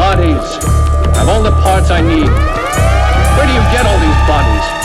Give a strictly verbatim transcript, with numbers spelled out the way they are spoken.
bodies. I have all the parts I need. Where do you get all these bodies?